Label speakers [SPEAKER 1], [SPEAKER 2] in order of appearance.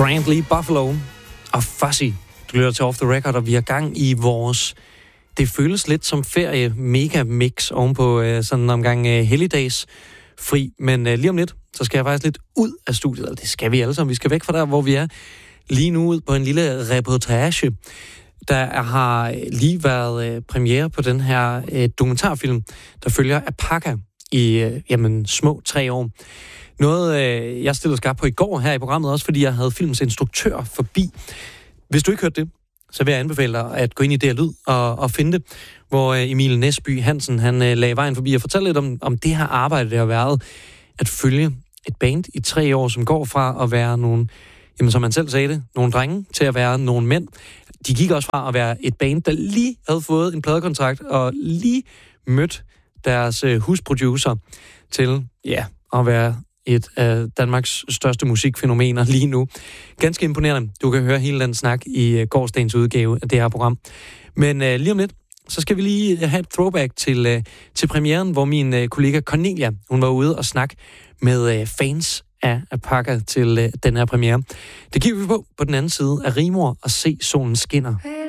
[SPEAKER 1] Grant Lee Buffalo og Fuzzy. Du lytter til Off The Record, og vi har gang i vores... Det føles lidt som ferie mega mix ovenpå sådan en omgang helligdags fri. Men lige om lidt, så skal jeg faktisk lidt ud af studiet. Det skal vi alle sammen. Vi skal væk fra der, hvor vi er lige nu ud på en lille reportage. Der har lige været premiere på den her dokumentarfilm, der følger Apaka i små 3 år. Noget, jeg stillede skarpt på i går her i programmet, også fordi jeg havde filmens instruktør forbi. Hvis du ikke hørte det, så vil jeg anbefale dig at gå ind i det her lyd og finde det, hvor Emil Næsby Hansen, han lagde vejen forbi og fortalte lidt om det her arbejde, det har været at følge et band i 3 år, som går fra at være nogle, som han selv sagde det, nogle drenge, til at være nogle mænd. De gik også fra at være et band, der lige havde fået en pladekontrakt og lige mødt deres husproducer til, at være et af Danmarks største musikfænomener lige nu. Ganske imponerende. Du kan høre hele den snak i gårsdagens udgave af det her program. Men lige om lidt, så skal vi lige have et throwback til premieren, hvor min kollega Cornelia, hun var ude og snakke med fans af Apaka til den her premiere. Det kigger vi på den anden side af Rimor og Se solen skinner.